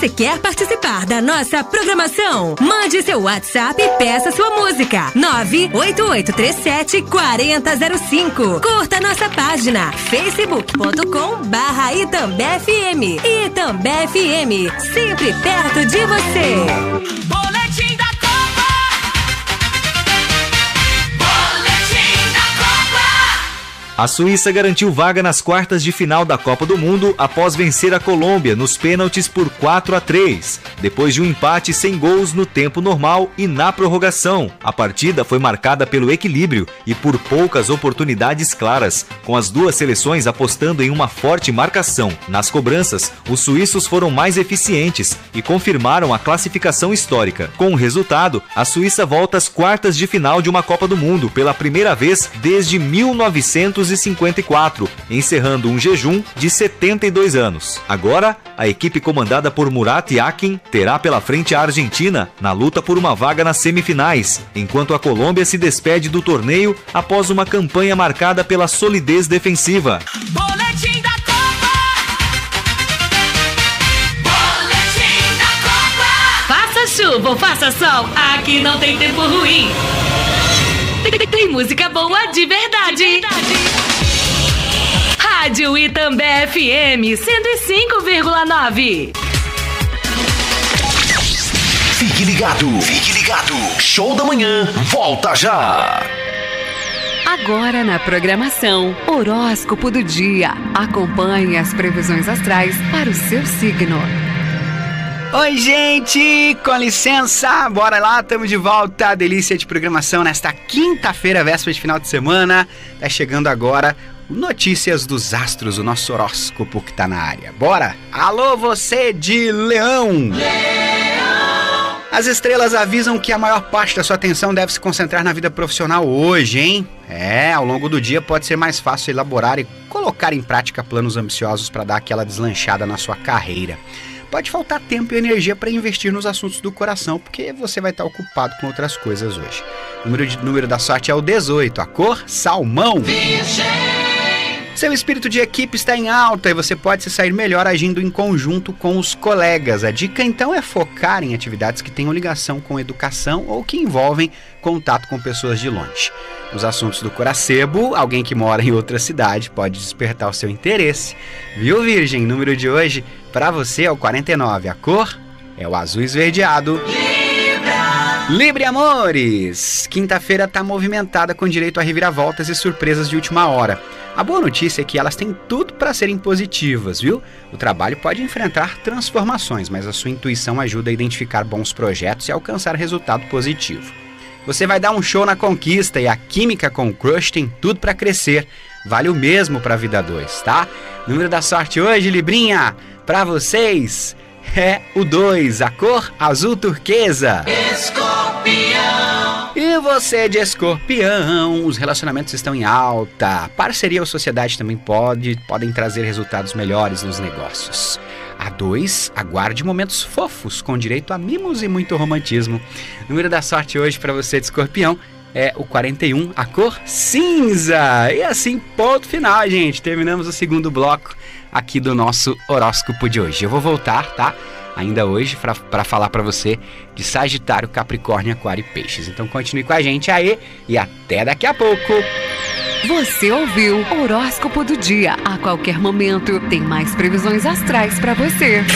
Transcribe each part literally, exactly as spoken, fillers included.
Você quer participar da nossa programação? Mande seu WhatsApp e peça sua música. nove oito oito três sete quatro zero zero cinco. Curta nossa página facebook ponto com barra Itambé F M. Itambé F M, sempre perto de você. Boletim da Copa! Boletim da Copa! A Suíça garantiu vaga nas quartas de final da Copa do Mundo após vencer a Colômbia nos pênaltis por quatro a três, depois de um empate sem gols no tempo normal e na prorrogação. A partida foi marcada pelo equilíbrio e por poucas oportunidades claras, com as duas seleções apostando em uma forte marcação. Nas cobranças, os suíços foram mais eficientes e confirmaram a classificação histórica. Com o resultado, a Suíça volta às quartas de final de uma Copa do Mundo pela primeira vez desde mil novecentos e cinquenta e quatro, encerrando um jejum de setenta e dois anos. Agora, a equipe comandada por Murat Yakin terá pela frente a Argentina na luta por uma vaga nas semifinais, enquanto a Colômbia se despede do torneio após uma campanha marcada pela solidez defensiva. Boletim da Copa! Boletim da Copa! Faça chuva ou faça sol, aqui não tem tempo ruim. Tem, tem música boa de verdade. Rádio Itambé F M cento e cinco vírgula nove. Fique ligado, fique ligado. Show da Manhã, volta já. Agora na programação, horóscopo do dia. Acompanhe as previsões astrais para o seu signo. Oi, gente, com licença, bora lá, estamos de volta. Delícia de programação nesta quinta-feira, véspera de final de semana. Tá chegando agora Notícias dos Astros, o nosso horóscopo que tá na área. Bora! Alô, você de Leão! Leão! As estrelas avisam que a maior parte da sua atenção deve se concentrar na vida profissional hoje, hein? É, ao longo do dia pode ser mais fácil elaborar e colocar em prática planos ambiciosos para dar aquela deslanchada na sua carreira. Pode faltar tempo e energia para investir nos assuntos do coração, porque você vai estar ocupado com outras coisas hoje. O número, de, número da sorte é o dezoito, a cor salmão. Virgem. Seu espírito de equipe está em alta e você pode se sair melhor agindo em conjunto com os colegas. A dica então é focar em atividades que tenham ligação com educação ou que envolvem contato com pessoas de longe. Nos assuntos do Coracebo, alguém que mora em outra cidade pode despertar o seu interesse. Viu, Virgem? Número de hoje para você é o quarenta e nove. A cor é o azul esverdeado. Libra! Libra, amores! Quinta-feira tá movimentada com direito a reviravoltas e surpresas de última hora. A boa notícia é que elas têm tudo para serem positivas, viu? O trabalho pode enfrentar transformações, mas a sua intuição ajuda a identificar bons projetos e alcançar resultado positivo. Você vai dar um show na conquista e a química com o crush tem tudo para crescer. Vale o mesmo para a vida dois, tá? Número da sorte hoje, Librinha, para vocês é o dois, a cor azul turquesa. Escorpião! E você de Escorpião, os relacionamentos estão em alta. Parceria ou sociedade também pode, podem trazer resultados melhores nos negócios. A dois, aguarde momentos fofos com direito a mimos e muito romantismo. Número da sorte hoje para você de Escorpião é o quarenta e um, a cor cinza. E assim, ponto final, gente. Terminamos o segundo bloco aqui do nosso horóscopo de hoje. Eu vou voltar, tá? Ainda hoje para falar para você de Sagitário, Capricórnio, Aquário e Peixes. Então continue com a gente aí e até daqui a pouco. Você ouviu o horóscopo do dia. A qualquer momento tem mais previsões astrais para você.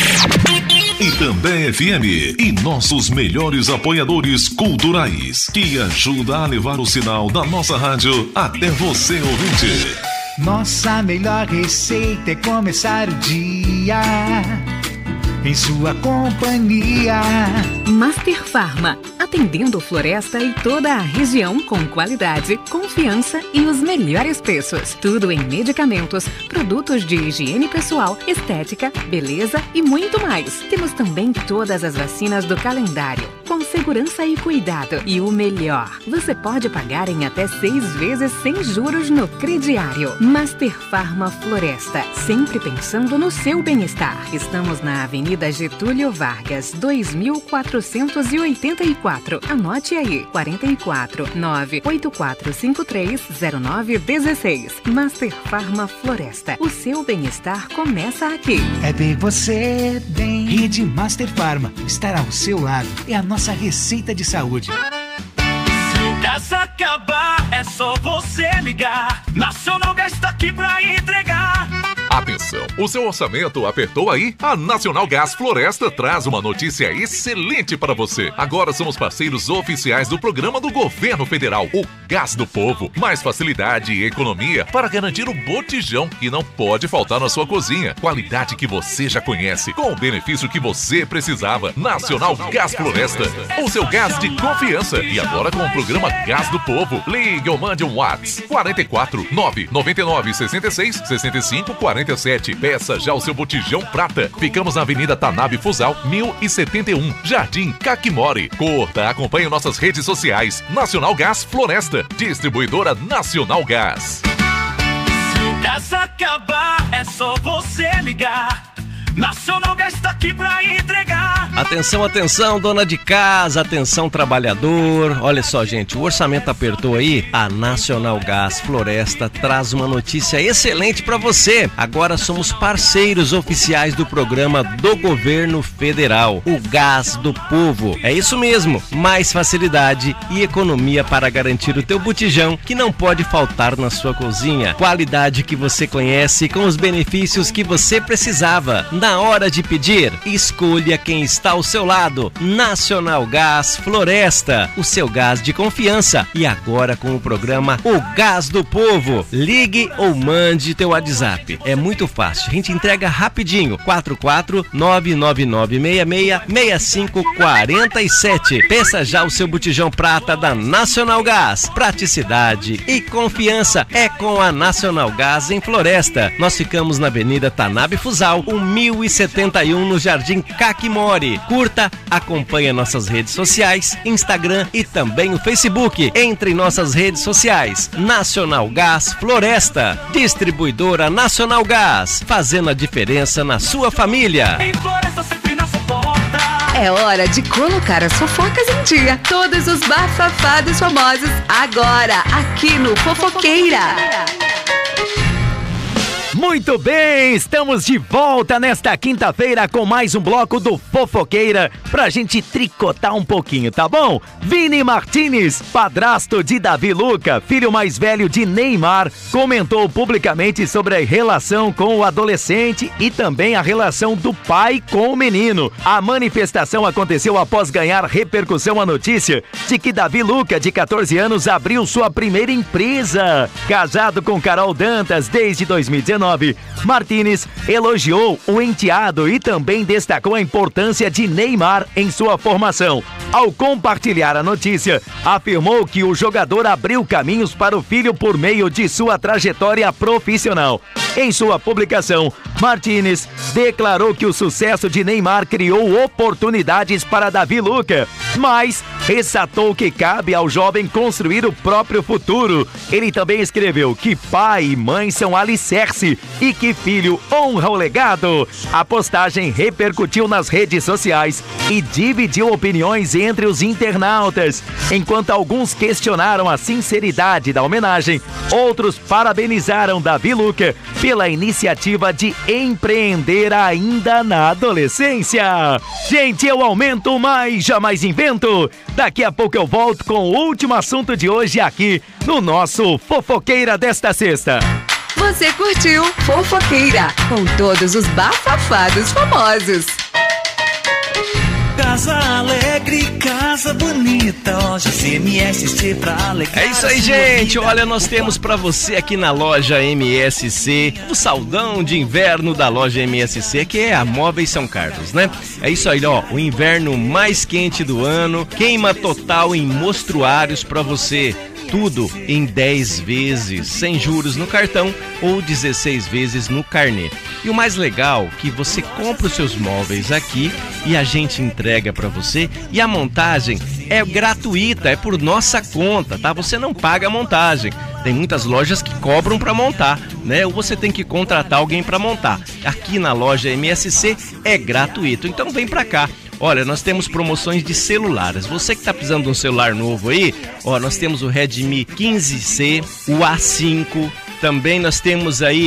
Itambé F M e nossos melhores apoiadores culturais que ajudam a levar o sinal da nossa rádio até você, ouvinte. Nossa melhor receita é começar o dia em sua companhia. Master Farma, atendendo Floresta e toda a região com qualidade, confiança e os melhores preços. Tudo em medicamentos, produtos de higiene pessoal, estética, beleza e muito mais. Temos também todas as vacinas do calendário, com segurança e cuidado. E o melhor, você pode pagar em até seis vezes sem juros no crediário. Master Farma Floresta, sempre pensando no seu bem-estar. Estamos na Avenida Getúlio Vargas, dois mil quatrocentos e oitenta e quatro. Anote aí, quarenta e quatro, nove oito quatro cinco três zero nove um seis. Master Farma Floresta, o seu bem-estar começa aqui. É ver você bem. Rede Master Farma. Estar ao seu lado é a nossa receita de saúde. Se essa acabar, é só você ligar. Nacional Gás tá aqui pra entregar. Atenção, o seu orçamento apertou aí? A Nacional Gás Floresta traz uma notícia excelente para você. Agora somos parceiros oficiais do programa do Governo Federal, o Gás do Povo. Mais facilidade e economia para garantir o botijão que não pode faltar na sua cozinha. Qualidade que você já conhece, com o benefício que você precisava. Nacional Gás Floresta, o seu gás de confiança. E agora com o programa Gás do Povo. Ligue ou mande um WhatsApp quarenta e quatro, nove nove nove, sessenta e seis, sessenta e cinco, quarenta e sete. Peça já o seu botijão prata. Ficamos na Avenida Tanabe Fusal, mil e setenta e um, Jardim Caquimori. Curta, acompanhe nossas redes sociais. Nacional Gás Floresta, distribuidora Nacional Gás. Se essa acabar, é só você ligar. Nacional Gás tá aqui pra entregar. Atenção, atenção, dona de casa, atenção, trabalhador. Olha só, gente, o orçamento apertou aí. A Nacional Gás Floresta traz uma notícia excelente pra você. Agora somos parceiros oficiais do programa do Governo Federal, o Gás do Povo. É isso mesmo, mais facilidade e economia para garantir o teu botijão que não pode faltar na sua cozinha. Qualidade que você conhece com os benefícios que você precisava. Na hora de pedir, escolha quem está ao seu lado. Nacional Gás Floresta, o seu gás de confiança. E agora com o programa O Gás do Povo. Ligue ou mande teu WhatsApp. É muito fácil, a gente entrega rapidinho. quatro quatro nove nove nove seis seis, seis cinco quatro sete. Peça já o seu botijão prata da Nacional Gás. Praticidade e confiança é com a Nacional Gás em Floresta. Nós ficamos na Avenida Tanabe Fusal, mil e setenta e um, no Jardim Caquimori. Curta, acompanhe nossas redes sociais, Instagram e também o Facebook. Entre em nossas redes sociais. Nacional Gás Floresta, distribuidora Nacional Gás, fazendo a diferença na sua família. Em Floresta sempre na sua porta. É hora de colocar as fofocas em dia. Todos os bafafados famosos, agora, aqui no Fofoqueira. Muito bem, estamos de volta nesta quinta-feira com mais um bloco do Fofoqueira pra gente tricotar um pouquinho, tá bom? Vini Martins, padrasto de Davi Luca, filho mais velho de Neymar, comentou publicamente sobre a relação com o adolescente e também a relação do pai com o menino. A manifestação aconteceu após ganhar repercussão a notícia de que Davi Luca, de catorze anos, abriu sua primeira empresa. Casado com Carol Dantas desde dois mil e dezenove, Martins elogiou o enteado e também destacou a importância de Neymar em sua formação. Ao compartilhar a notícia, afirmou que o jogador abriu caminhos para o filho por meio de sua trajetória profissional. Em sua publicação, Martins declarou que o sucesso de Neymar criou oportunidades para Davi Luca, mas ressaltou que cabe ao jovem construir o próprio futuro. Ele também escreveu que pai e mãe são alicerce e que filho honra o legado. A postagem repercutiu nas redes sociais e dividiu opiniões entre os internautas. Enquanto alguns questionaram a sinceridade da homenagem, outros parabenizaram Davi Luca pela iniciativa de empreender ainda na adolescência. Gente, eu aumento mais, jamais invento. Daqui a pouco eu volto com o último assunto de hoje aqui no nosso Fofoqueira desta sexta. Você curtiu Fofoqueira, com todos os bafafados famosos. Casa alegre, casa bonita, lojas M S C pra alegrar. É isso aí, gente. Olha, nós temos pra você aqui na loja M S C o saldão de inverno da loja M S C, que é a Móveis São Carlos, né? É isso aí, ó, o inverno mais quente do ano, queima total em mostruários pra você. Tudo em dez vezes, sem juros no cartão ou dezesseis vezes no carnê. E o mais legal, que você compra os seus móveis aqui e a gente entrega para você, e a montagem é gratuita, é por nossa conta, tá? Você não paga a montagem. Tem muitas lojas que cobram para montar, né? Ou você tem que contratar alguém para montar. Aqui na loja M S C é gratuito, então vem para cá. Olha, nós temos promoções de celulares. Você que está precisando de um celular novo aí, ó, nós temos o Redmi quinze C, o A cinco, também nós temos aí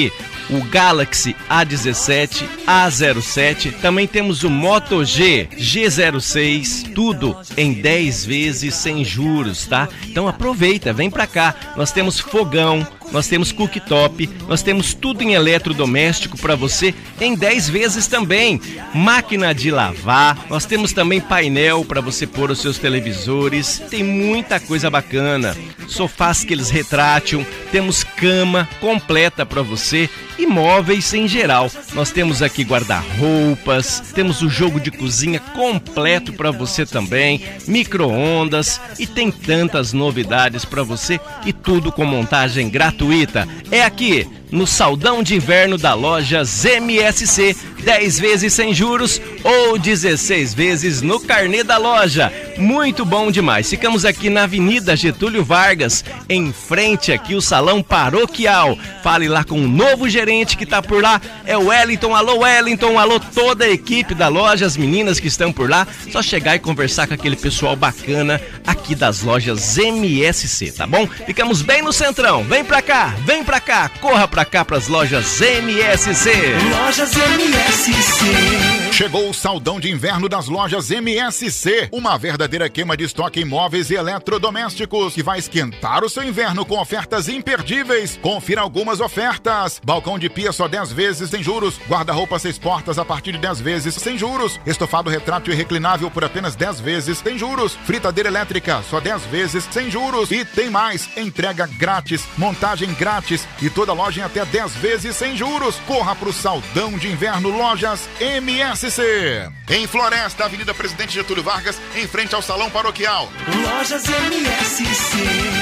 o Galaxy A dezessete, A zero sete, também temos o Moto G, G zero seis, tudo em dez vezes sem juros, tá? Então aproveita, vem pra cá. Nós temos fogão, nós temos cooktop, nós temos tudo em eletrodoméstico para você em dez vezes também. Máquina de lavar, nós temos também painel para você pôr os seus televisores, tem muita coisa bacana. Sofás que eles retrátil, temos cama completa para você e móveis em geral. Nós temos aqui guarda-roupas, temos o jogo de cozinha completo para você também, micro-ondas e tem tantas novidades para você e tudo com montagem gratuita. É aqui no Saldão de Inverno da Lojas M S C, dez vezes sem juros ou dezesseis vezes no carnê da loja. Muito bom demais. Ficamos aqui na Avenida Getúlio Vargas, em frente aqui o Salão Paroquial. Fale lá com o novo gerente que tá por lá, é o Wellington. Alô Wellington, alô toda a equipe da loja, as meninas que estão por lá. Só chegar e conversar com aquele pessoal bacana aqui das lojas M S C, tá bom? Ficamos bem no centrão. Vem pra cá, vem pra cá, corra pra cá pras lojas M S C. Lojas M S C. Chegou o Saldão de Inverno das lojas M S C, uma verdadeira queima de estoque em móveis e eletrodomésticos que vai esquentar o seu inverno com ofertas imperdíveis. Confira algumas ofertas: balcão de pia só dez vezes sem juros, guarda-roupa seis portas a partir de dez vezes sem juros, estofado retrátil e reclinável por apenas dez vezes sem juros, fritadeira elétrica só dez vezes sem juros e tem mais, entrega grátis, montagem grátis e toda loja em até dez vezes sem juros. Corra pro Saldão de Inverno Lojas M S C. Em Floresta, Avenida Presidente Getúlio Vargas, em frente ao Salão Paroquial. Lojas M S C.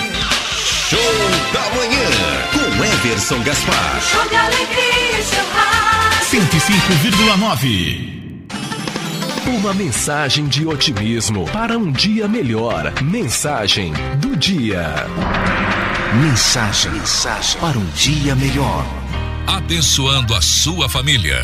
Show da Manhã, com Everson Gaspar. Show de alegria, show rádio. cento e cinco vírgula nove. Uma mensagem de otimismo para um dia melhor. Mensagem do dia. Mensagem, mensagem para um dia melhor. Abençoando a sua família.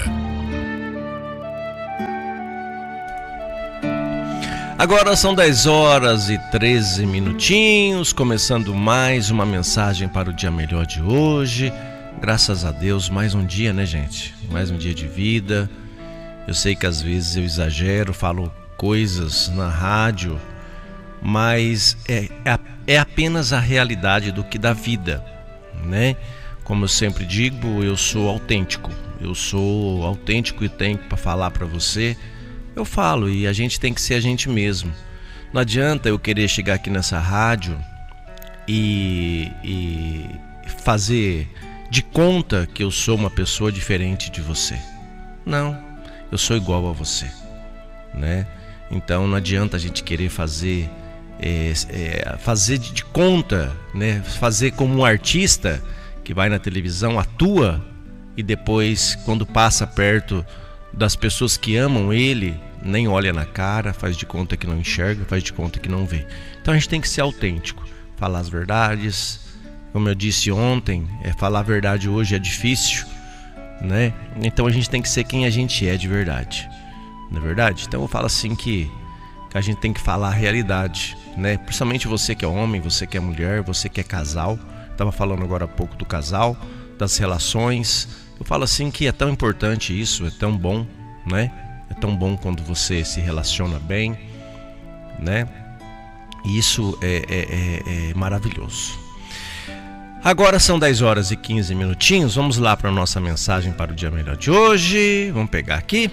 Agora são dez horas e treze minutinhos, começando mais uma mensagem para o dia melhor de hoje. Graças a Deus, mais um dia, né, gente? Mais um dia de vida. Eu sei que às vezes eu exagero, falo coisas na rádio, mas é, é, é apenas a realidade do que da vida, né? Como eu sempre digo, eu sou autêntico. Eu sou autêntico e tenho para falar para você. Eu falo, e a gente tem que ser a gente mesmo. Não adianta eu querer chegar aqui nessa rádio e, e fazer de conta que eu sou uma pessoa diferente de você. Não, eu sou igual a você, né? Então não adianta a gente querer fazer é, é, fazer de conta, né? Fazer como um artista que vai na televisão, atua e depois, quando passa perto das pessoas que amam ele, nem olha na cara, faz de conta que não enxerga, faz de conta que não vê. Então a gente tem que ser autêntico, falar as verdades. Como eu disse ontem, é, falar a verdade hoje é difícil, né? Então a gente tem que ser quem a gente é de verdade, não é verdade? Então eu falo assim que, que a gente tem que falar a realidade, né? Principalmente você que é homem, você que é mulher, você que é casal. Estava falando agora há pouco do casal, das relações. Eu falo assim que é tão importante isso, é tão bom, né? É tão bom quando você se relaciona bem, né? E isso é, é, é, é maravilhoso. Agora são dez horas e quinze minutinhos. Vamos lá para a nossa mensagem para o dia melhor de hoje. Vamos pegar aqui.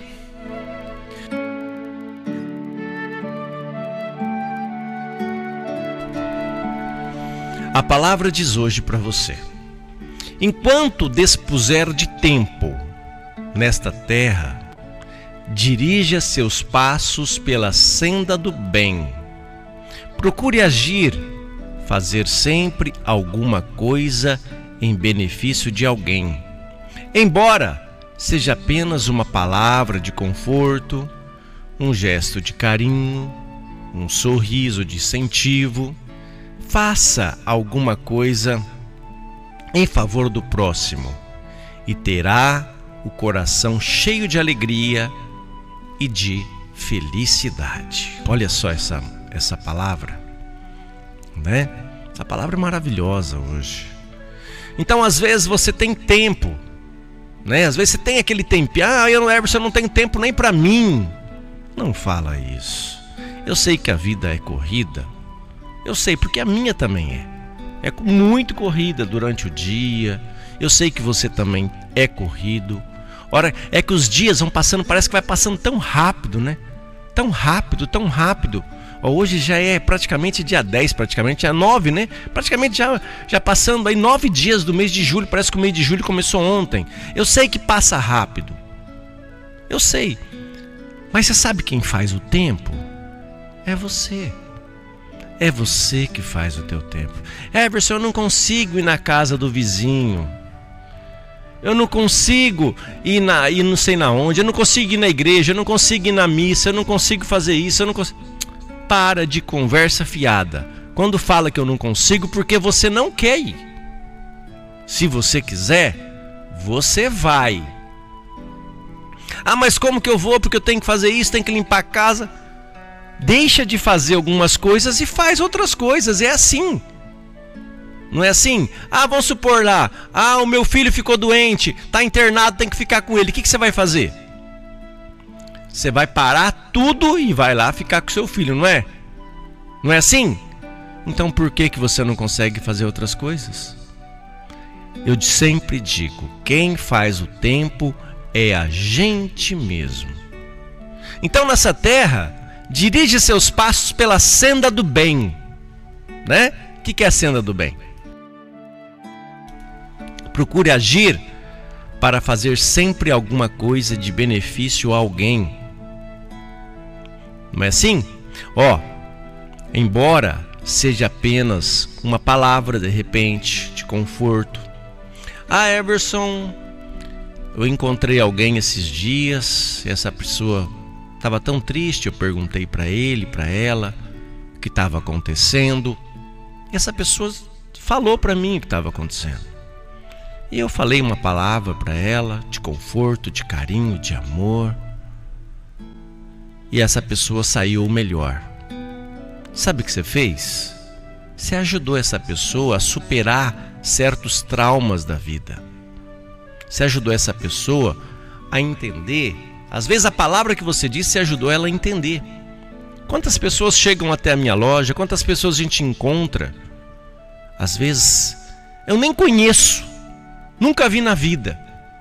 A palavra diz hoje para você: enquanto dispuser de tempo nesta terra, dirija seus passos pela senda do bem. Procure agir, fazer sempre alguma coisa em benefício de alguém. Embora seja apenas uma palavra de conforto, um gesto de carinho, um sorriso de incentivo, faça alguma coisa em favor do próximo e terá o coração cheio de alegria e de felicidade. Olha só essa, essa palavra, né? Essa palavra é maravilhosa hoje. Então, às vezes você tem tempo, né? Às vezes você tem aquele tempinho, ah, eu, Everson, não tenho tempo nem para mim. Não fala isso. Eu sei que a vida é corrida. Eu sei, porque a minha também é. É muito corrida durante o dia. Eu sei que você também é corrido. Ora, é que os dias vão passando, parece que vai passando tão rápido, né? Tão rápido, tão rápido. Hoje já é praticamente dia dez, praticamente dia nove, né? Praticamente já, já passando aí nove dias do mês de julho. Parece que o mês de julho começou ontem. Eu sei que passa rápido. Eu sei. Mas você sabe quem faz o tempo? É você. É você que faz o teu tempo. Everson, eu não consigo ir na casa do vizinho. Eu não consigo ir, na, ir não sei na onde. Eu não consigo ir na igreja. Eu não consigo ir na missa. Eu não consigo fazer isso. Eu não consigo... Para de conversa fiada. Quando fala que eu não consigo, porque você não quer ir. Se você quiser, você vai. Ah, mas como que eu vou? Porque eu tenho que fazer isso, tenho que limpar a casa. Deixa de fazer algumas coisas e faz outras coisas. É assim. Não é assim? Ah, vamos supor lá. Ah, o meu filho ficou doente, está internado, tem que ficar com ele. O que, que você vai fazer? Você vai parar tudo e vai lá ficar com seu filho, não é? Não é assim? Então por que, que você não consegue fazer outras coisas? Eu sempre digo, quem faz o tempo é a gente mesmo. Então nessa terra, dirige seus passos pela senda do bem, né? O que, que é a senda do bem? Procure agir para fazer sempre alguma coisa de benefício a alguém. Não é assim? Ó, embora seja apenas uma palavra de repente de conforto. Ah, Everson, eu encontrei alguém esses dias, essa pessoa estava tão triste, eu perguntei para ele, para ela, o que estava acontecendo. E essa pessoa falou para mim o que estava acontecendo. E eu falei uma palavra para ela de conforto, de carinho, de amor. E essa pessoa saiu melhor. Sabe o que você fez? Você ajudou essa pessoa a superar certos traumas da vida. Você ajudou essa pessoa a entender. Às vezes a palavra que você disse, você ajudou ela a entender. Quantas pessoas chegam até a minha loja? Quantas pessoas a gente encontra? Às vezes eu nem conheço. Nunca vi na vida.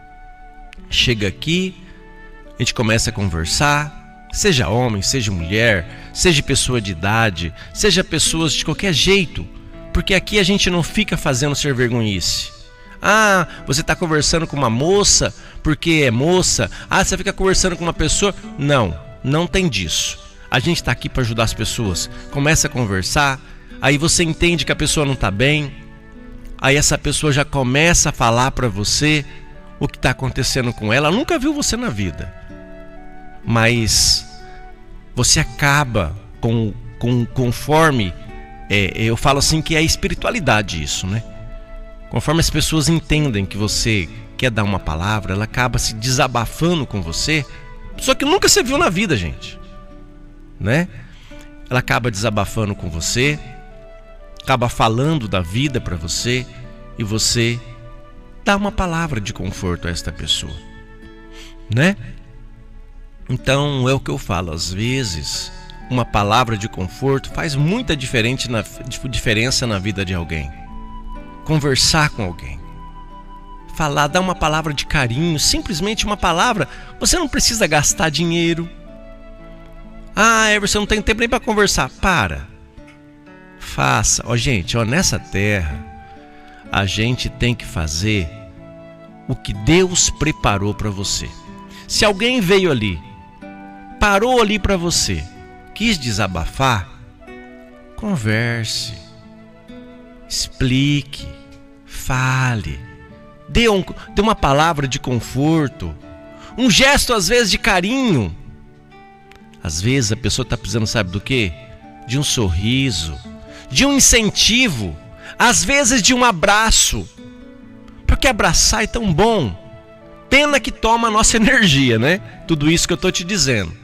Chega aqui, a gente começa a conversar. Seja homem, seja mulher, seja pessoa de idade, seja pessoas de qualquer jeito. Porque aqui a gente não fica fazendo ser vergonhice. Ah, você está conversando com uma moça porque é moça. Ah, você fica conversando com uma pessoa. Não, não tem disso. A gente está aqui para ajudar as pessoas. Começa a conversar, aí você entende que a pessoa não está bem. Aí essa pessoa já começa a falar para você o que está acontecendo com ela. Ela nunca viu você na vida. Mas você acaba com, com conforme é, eu falo assim que é a espiritualidade isso, né? Conforme as pessoas entendem que você quer dar uma palavra, ela acaba se desabafando com você, só que nunca você viu na vida, gente, né? Ela acaba desabafando com você, acaba falando da vida para você e você dá uma palavra de conforto a esta pessoa, né? Então é o que eu falo, às vezes uma palavra de conforto faz muita diferente na, diferença na vida de alguém. Conversar com alguém, falar, dar uma palavra de carinho, simplesmente uma palavra. Você não precisa gastar dinheiro. Ah, Everson, não tem tempo nem para conversar. Para, faça. Ó, gente, ó, nessa terra a gente tem que fazer o que Deus preparou para você. Se alguém veio ali, parou ali para você, quis desabafar, converse, explique, fale, dê, um, dê uma palavra de conforto, um gesto às vezes de carinho. Às vezes a pessoa está precisando, sabe do quê? De um sorriso, de um incentivo, às vezes de um abraço, porque abraçar é tão bom. Pena que toma a nossa energia, né? Tudo isso que eu estou te dizendo.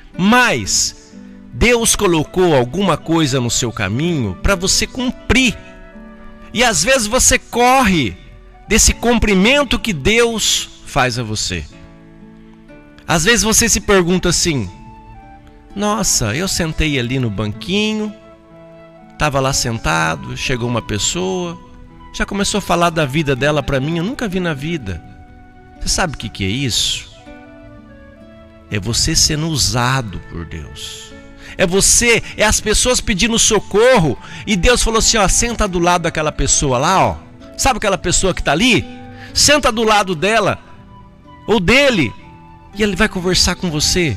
Mas Deus colocou alguma coisa no seu caminho para você cumprir. E às vezes você corre desse cumprimento que Deus faz a você. Às vezes você se pergunta assim: nossa, eu sentei ali no banquinho, estava lá sentado, chegou uma pessoa, já começou a falar da vida dela para mim, eu nunca vi na vida. Você sabe o que que é isso? É você sendo usado por Deus. É você, é as pessoas pedindo socorro e Deus falou assim, ó, senta do lado daquela pessoa lá, ó. Sabe aquela pessoa que está ali? Senta do lado dela ou dele e ele vai conversar com você.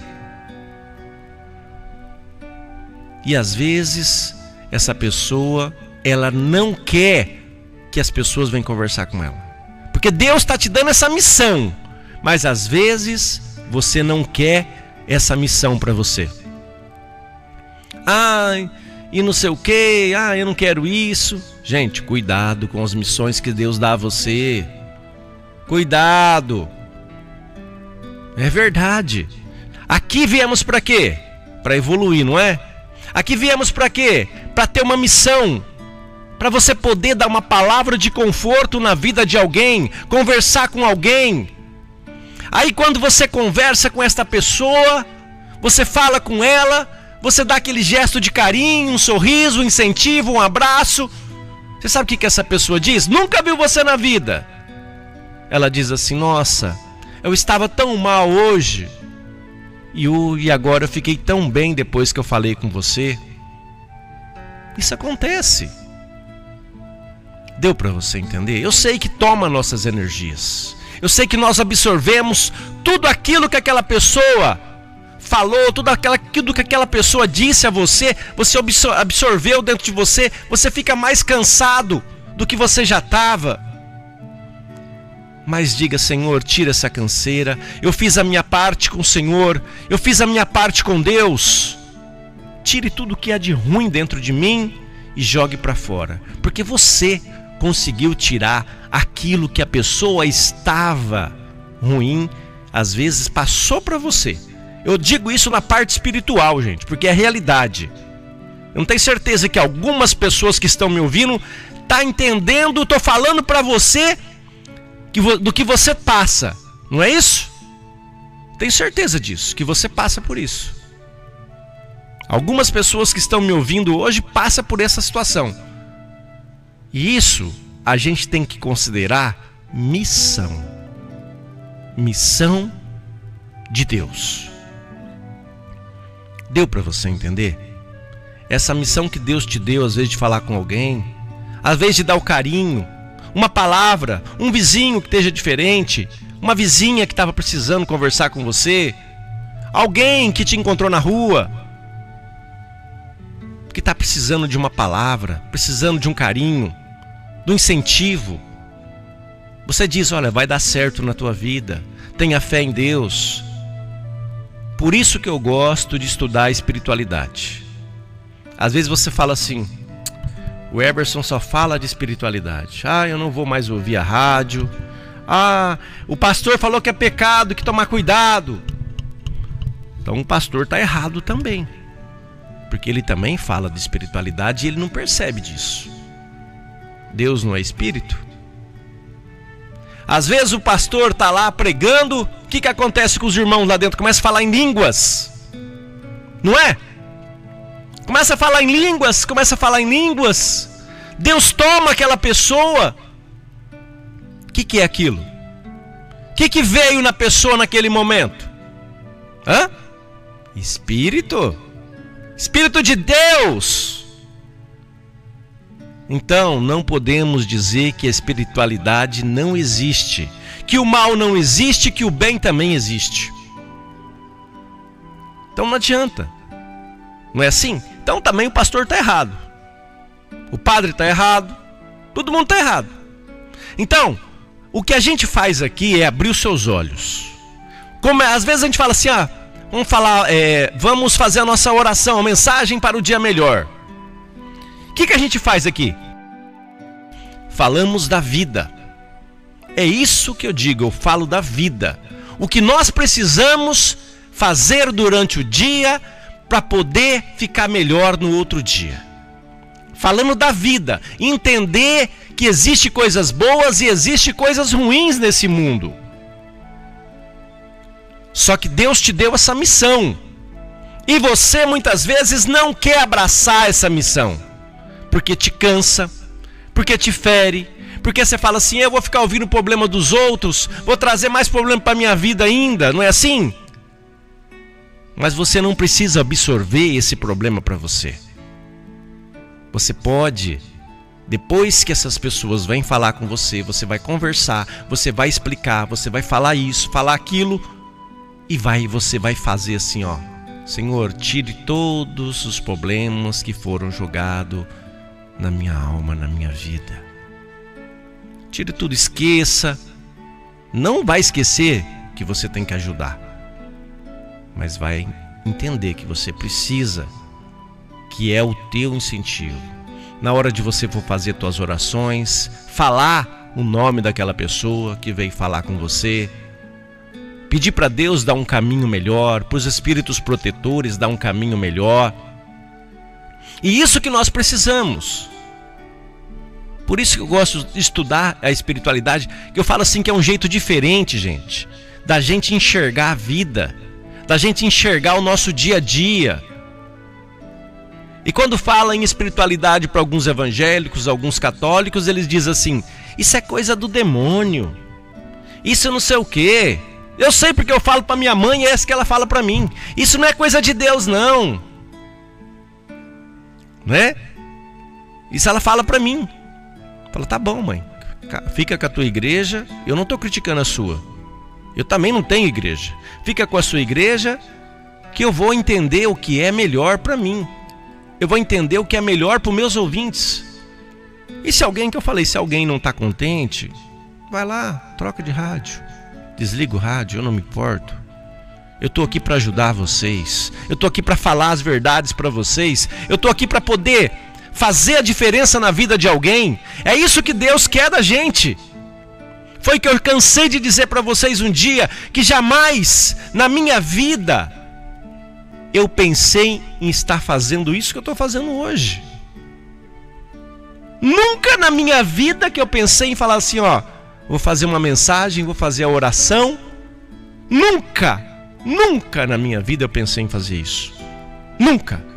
E às vezes essa pessoa, ela não quer que as pessoas venham conversar com ela, porque Deus está te dando essa missão, mas às vezes você não quer essa missão para você. Ai, e não sei o que, ah, eu não quero isso. Gente, cuidado com as missões que Deus dá a você. Cuidado. É verdade. Aqui viemos para quê? Para evoluir, não é? Aqui viemos para quê? Para ter uma missão. Para você poder dar uma palavra de conforto na vida de alguém, conversar com alguém. Aí quando você conversa com esta pessoa, você fala com ela, você dá aquele gesto de carinho, um sorriso, um incentivo, um abraço. Você sabe o que que essa pessoa diz? Nunca viu você na vida. Ela diz assim, nossa, eu estava tão mal hoje e, eu, e agora eu fiquei tão bem depois que eu falei com você. Isso acontece. Deu para você entender? Eu sei que toma nossas energias. Eu sei que nós absorvemos tudo aquilo que aquela pessoa falou, tudo aquela, tudo que aquela pessoa disse a você, você absorveu dentro de você, você fica mais cansado do que você já estava. Mas diga, Senhor, tira essa canseira, eu fiz a minha parte com o Senhor, eu fiz a minha parte com Deus. Tire tudo que há de ruim dentro de mim e jogue para fora, porque você conseguiu tirar aquilo que a pessoa estava ruim, às vezes passou para você. Eu digo isso na parte espiritual, gente, porque é realidade. Eu não tenho certeza que algumas pessoas que estão me ouvindo tá entendendo, estou falando para você que, do que você passa, não é isso? Tenho certeza disso, que você passa por isso. Algumas pessoas que estão me ouvindo hoje passam por essa situação. E isso a gente tem que considerar missão. Missão de Deus. Deu para você entender? Essa missão que Deus te deu, às vezes de falar com alguém, às vezes de dar o carinho, uma palavra, um vizinho que esteja diferente, uma vizinha que estava precisando conversar com você, alguém que te encontrou na rua, que está precisando de uma palavra, precisando de um carinho, de um incentivo. Você diz, olha, vai dar certo na tua vida, tenha fé em Deus. Por isso que eu gosto de estudar a espiritualidade. Às vezes você fala assim, o Eberson só fala de espiritualidade. Ah, eu não vou mais ouvir a rádio. Ah, o pastor falou que é pecado, que tomar cuidado. Então o pastor está errado também, porque ele também fala de espiritualidade e ele não percebe disso. Deus não é espírito? Às vezes o pastor está lá pregando, o que, que acontece com os irmãos lá dentro? Começa a falar em línguas, não é? Começa a falar em línguas, começa a falar em línguas. Deus toma aquela pessoa. O que, que é aquilo? O que, que veio na pessoa naquele momento? Hã? Espírito. Espírito de Deus. Então, não podemos dizer que a espiritualidade não existe, que o mal não existe, que o bem também existe. Então não adianta. Não é assim? Então também o pastor está errado. O padre está errado. Todo mundo está errado. Então, o que a gente faz aqui é abrir os seus olhos. Como é, às vezes a gente fala assim, ah, vamos falar, é, vamos fazer a nossa oração, a mensagem para o dia melhor. O que, que a gente faz aqui? Falamos da vida. É isso que eu digo, eu falo da vida. O que nós precisamos fazer durante o dia para poder ficar melhor no outro dia. Falando da vida, entender que existe coisas boas e existe coisas ruins nesse mundo. Só que Deus te deu essa missão. E você muitas vezes não quer abraçar essa missão. Porque te cansa, porque te fere, porque você fala assim, eu vou ficar ouvindo o problema dos outros, vou trazer mais problema para minha vida ainda, não é assim? Mas você não precisa absorver esse problema para você. Você pode, depois que essas pessoas vêm falar com você, você vai conversar, você vai explicar, você vai falar isso, falar aquilo, e vai, você vai fazer assim, ó, Senhor, tire todos os problemas que foram jogados na minha alma, na minha vida. Tire tudo, esqueça. Não vai esquecer que você tem que ajudar, mas vai entender que você precisa, que é o teu incentivo. Na hora de você for fazer tuas orações, falar o nome daquela pessoa que veio falar com você, pedir para Deus dar um caminho melhor, para os espíritos protetores dar um caminho melhor. E isso que nós precisamos. Por isso que eu gosto de estudar a espiritualidade, que eu falo assim que é um jeito diferente, gente, da gente enxergar a vida, da gente enxergar o nosso dia a dia. E quando fala em espiritualidade para alguns evangélicos, alguns católicos, eles dizem assim, isso é coisa do demônio, isso não sei o quê. Eu sei porque eu falo para minha mãe e é isso que ela fala para mim. Isso não é coisa de Deus não. Né? Isso ela fala para mim. Fala, tá bom, mãe, fica com a tua igreja, eu não estou criticando a sua. Eu também não tenho igreja. Fica com a sua igreja, que eu vou entender o que é melhor para mim. Eu vou entender o que é melhor para os meus ouvintes. E se alguém, que eu falei, se alguém não está contente, vai lá, troca de rádio. Desliga o rádio, eu não me importo. Eu estou aqui para ajudar vocês. Eu estou aqui para falar as verdades para vocês. Eu estou aqui para poder fazer a diferença na vida de alguém. É isso que Deus quer da gente. Foi que eu cansei de dizer para vocês um dia, que jamais na minha vida eu pensei em estar fazendo isso que eu estou fazendo hoje. Nunca na minha vida que eu pensei em falar assim, ó, vou fazer uma mensagem, vou fazer a oração. Nunca, nunca na minha vida eu pensei em fazer isso. Nunca.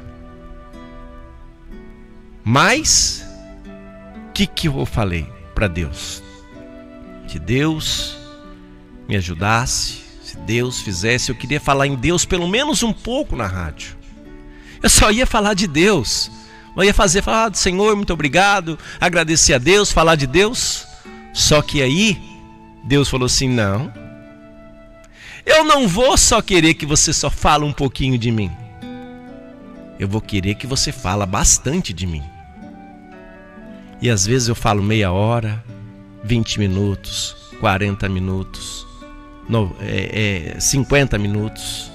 Mas, o que, que eu falei para Deus? Que Deus me ajudasse, se Deus fizesse, eu queria falar em Deus pelo menos um pouco na rádio. Eu só ia falar de Deus. Eu ia fazer, falar do Senhor, muito obrigado, agradecer a Deus, falar de Deus. Só que aí, Deus falou assim, não, eu não vou só querer que você só fale um pouquinho de mim. Eu vou querer que você fale bastante de mim. E às vezes eu falo meia hora, vinte minutos, quarenta minutos, no, é, é, cinquenta minutos.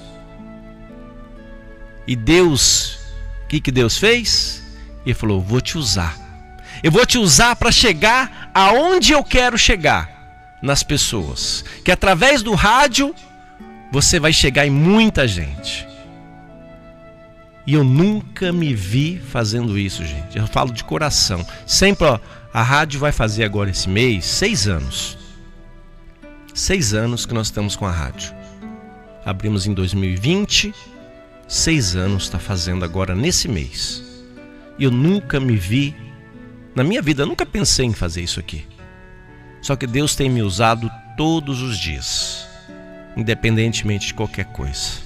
E Deus, o que, que Deus fez? Ele falou, vou te usar. Eu vou te usar para chegar aonde eu quero chegar, nas pessoas. Que através do rádio, você vai chegar em muita gente. E eu nunca me vi fazendo isso, gente. Eu falo de coração. Sempre, ó, a rádio vai fazer agora esse mês, seis anos. Seis anos que nós estamos com a rádio. Abrimos em dois mil e vinte, seis anos está fazendo agora nesse mês. E eu nunca me vi, na minha vida, eu nunca pensei em fazer isso aqui. Só que Deus tem me usado todos os dias, independentemente de qualquer coisa.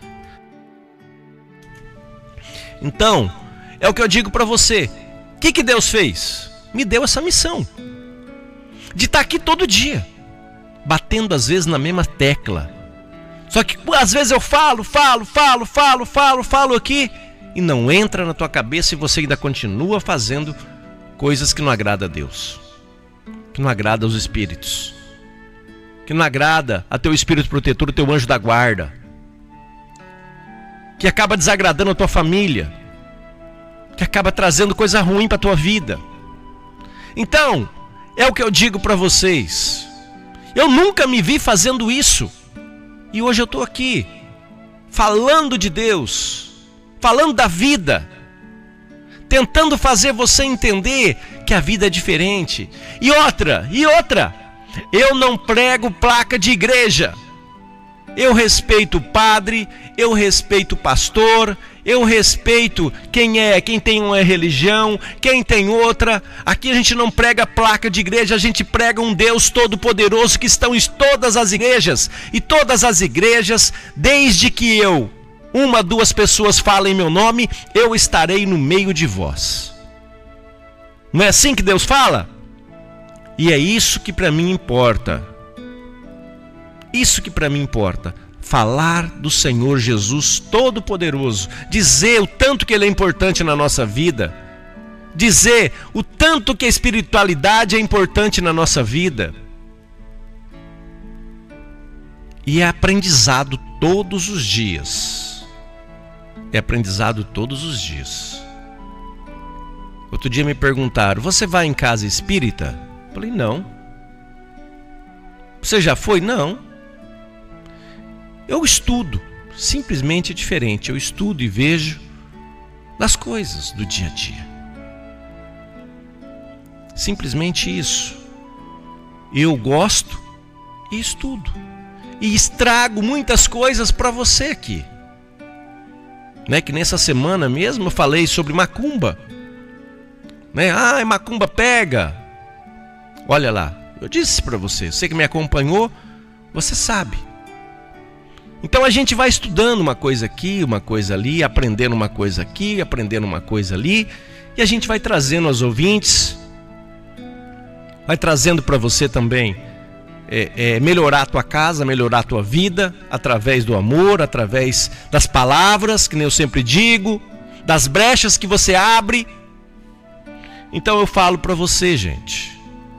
Então, é o que eu digo para você. O que, que Deus fez? Me deu essa missão de estar aqui todo dia, batendo às vezes na mesma tecla. Só que às vezes eu falo, falo, falo, falo, falo, falo aqui e não entra na tua cabeça e você ainda continua fazendo coisas que não agrada a Deus, que não agrada aos espíritos, que não agrada a teu espírito protetor, o teu anjo da guarda, que acaba desagradando a tua família, que acaba trazendo coisa ruim para a tua vida. Então, é o que eu digo para vocês. Eu nunca me vi fazendo isso. E hoje eu estou aqui, falando de Deus, falando da vida, tentando fazer você entender que a vida é diferente. E outra, e outra, eu não prego placa de igreja. eu respeito o padre, eu respeito o pastor, eu respeito quem é, quem tem uma religião, quem tem outra. Aqui a gente não prega placa de igreja, a gente prega um Deus todo-poderoso que estão em todas as igrejas. E todas as igrejas, desde que eu, uma, duas pessoas falem meu nome, eu estarei no meio de vós. Não é assim que Deus fala? E é isso que para mim importa. Isso que para mim importa. Falar do Senhor Jesus Todo-Poderoso. Dizer o tanto que Ele é importante na nossa vida. Dizer o tanto que a espiritualidade é importante na nossa vida. E é aprendizado todos os dias. É aprendizado todos os dias. Outro dia me perguntaram, você vai em casa espírita? Eu falei, não. Você já foi? Não. Eu estudo, simplesmente é diferente. Eu estudo e vejo das coisas do dia a dia. Simplesmente isso. Eu gosto e estudo. E estrago muitas coisas para você aqui. Né? Que nessa semana mesmo eu falei sobre macumba. Né? Ah, macumba pega. Olha lá, eu disse para você, você que me acompanhou, você sabe. Então a gente vai estudando uma coisa aqui, uma coisa ali, aprendendo uma coisa aqui, aprendendo uma coisa ali, e a gente vai trazendo aos ouvintes, vai trazendo para você também é, é, melhorar a tua casa, melhorar a tua vida, através do amor, através das palavras, que nem eu sempre digo, das brechas que você abre. Então eu falo para você, gente,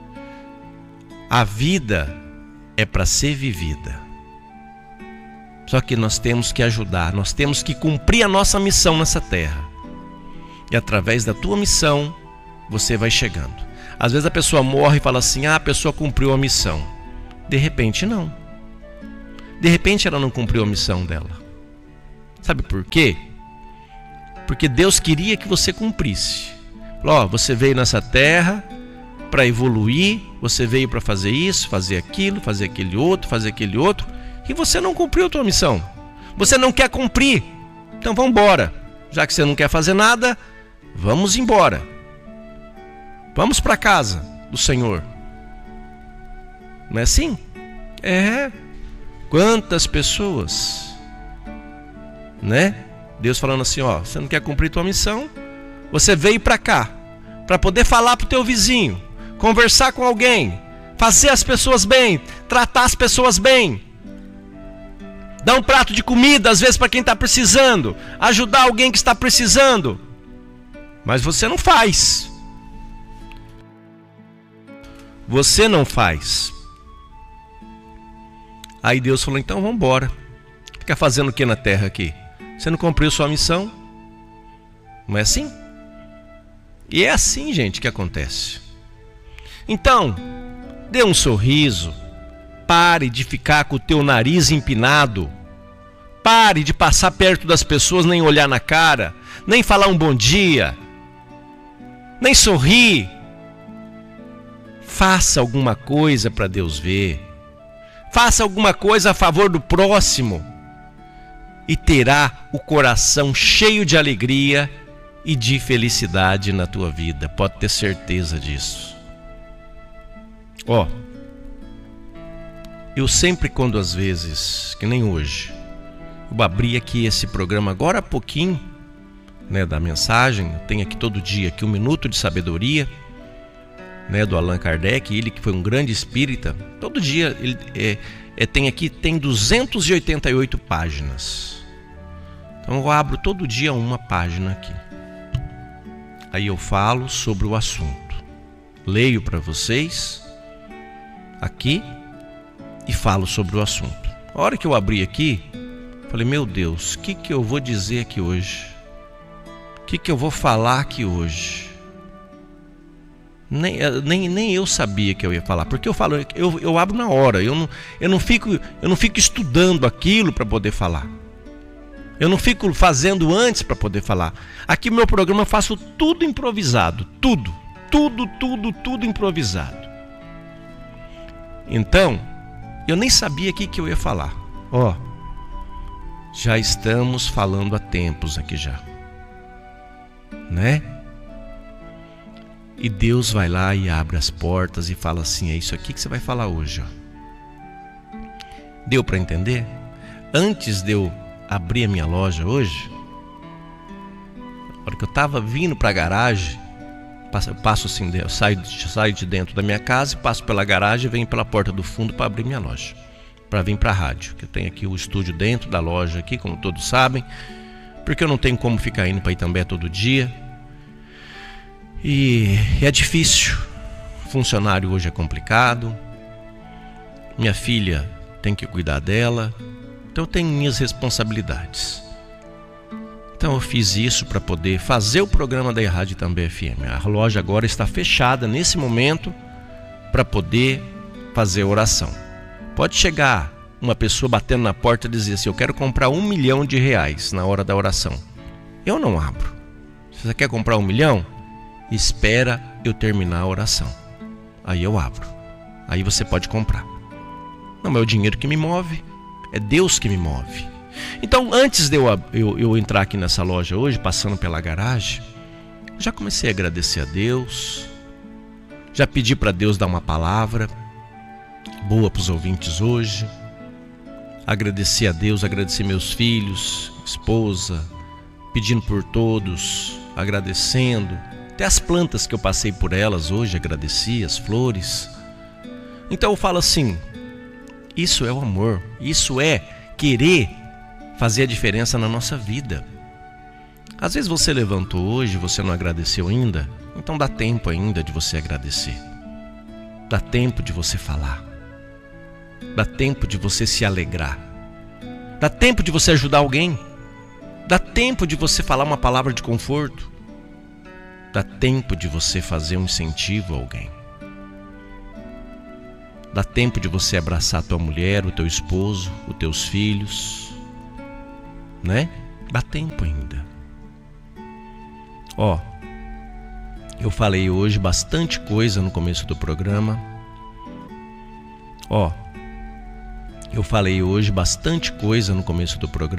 a vida é para ser vivida. Só que nós temos que ajudar, nós temos que cumprir a nossa missão nessa terra. E através da tua missão, você vai chegando. Às vezes a pessoa morre e fala assim, ah, a pessoa cumpriu a missão. De repente não. De repente ela não cumpriu a missão dela. Sabe por quê? Porque Deus queria que você cumprisse. Ó, você veio nessa terra para evoluir, você veio para fazer isso, fazer aquilo, fazer aquele outro, fazer aquele outro, e você não cumpriu a tua missão. Você não quer cumprir. Então vamos embora. Já que você não quer fazer nada, vamos embora. Vamos para casa do Senhor. Não é assim? É. Quantas pessoas, né? Deus falando assim, ó, você não quer cumprir tua missão? Você veio para cá para poder falar pro teu vizinho, conversar com alguém, fazer as pessoas bem, tratar as pessoas bem, dar um prato de comida às vezes para quem está precisando, ajudar alguém que está precisando, mas você não faz. Você não faz. Aí Deus falou, então vamos embora. Fica fazendo o que na terra aqui? Você não cumpriu sua missão? Não é assim? E é assim, gente, que acontece. Então, dê um sorriso. Pare de ficar com o teu nariz empinado. Pare de passar perto das pessoas, nem olhar na cara, nem falar um bom dia, nem sorrir. Faça alguma coisa para Deus ver. Faça alguma coisa a favor do próximo. E terá o coração cheio de alegria e de felicidade na tua vida. Pode ter certeza disso. Ó, eu sempre, quando às vezes, que nem hoje, eu abri aqui esse programa agora há pouquinho, né, da mensagem. Eu tenho aqui todo dia aqui um minuto de sabedoria, né, do Allan Kardec, ele que foi um grande espírita. Todo dia ele é, é, tem aqui tem duzentas e oitenta e oito páginas. Então eu abro todo dia uma página aqui. Aí eu falo sobre o assunto. Leio para vocês aqui e falo sobre o assunto. A hora que eu abri aqui, falei, meu Deus, o que, que eu vou dizer aqui hoje? O que, que eu vou falar aqui hoje? Nem, nem, nem eu sabia que eu ia falar, porque eu falo, eu, eu abro na hora, eu não, eu não fico, eu não fico estudando aquilo para poder falar. Eu não fico fazendo antes para poder falar. Aqui no meu programa eu faço tudo improvisado, tudo, tudo, tudo, tudo improvisado. Então, eu nem sabia o que, que eu ia falar. Ó, já estamos falando há tempos aqui já, né? E Deus vai lá e abre as portas e fala assim: é isso aqui que você vai falar hoje, ó. Deu para entender? Antes de eu abrir a minha loja hoje, na hora que eu tava vindo para a garagem, eu passo assim, eu saio, saio de dentro da minha casa e passo pela garagem e venho pela porta do fundo para abrir minha loja, para vir para a rádio, que eu tenho aqui o estúdio dentro da loja aqui, como todos sabem, porque eu não tenho como ficar indo para Itambé todo dia. E é difícil. Funcionário hoje é complicado. Minha filha tem que cuidar dela. Então eu tenho minhas responsabilidades. Então eu fiz isso para poder fazer o programa da Rádio Itambé F M. A loja agora está fechada nesse momento para poder fazer oração. Pode chegar uma pessoa batendo na porta e dizer assim: eu quero comprar um milhão de reais na hora da oração. Eu não abro. Se você quer comprar um milhão, espera eu terminar a oração. Aí eu abro. Aí você pode comprar. Não é o dinheiro que me move, é Deus que me move. Então, antes de eu, eu, eu entrar aqui nessa loja hoje, passando pela garagem, já comecei a agradecer a Deus. Já pedi para Deus dar uma palavra boa para os ouvintes hoje. Agradecer a Deus, agradecer meus filhos, esposa, pedindo por todos, agradecendo. Até as plantas que eu passei por elas hoje, agradeci, as flores. Então eu falo assim: isso é o amor, isso é querer fazer a diferença na nossa vida. Às vezes você levantou hoje e você não agradeceu ainda, então dá tempo ainda de você agradecer. Dá tempo de você falar. Dá tempo de você se alegrar. Dá tempo de você ajudar alguém. Dá tempo de você falar uma palavra de conforto. Dá tempo de você fazer um incentivo a alguém. Dá tempo de você abraçar a tua mulher, o teu esposo, os teus filhos, né? Dá tempo ainda. Ó, eu falei hoje bastante coisa no começo do programa. Ó, eu falei hoje bastante coisa no começo do programa.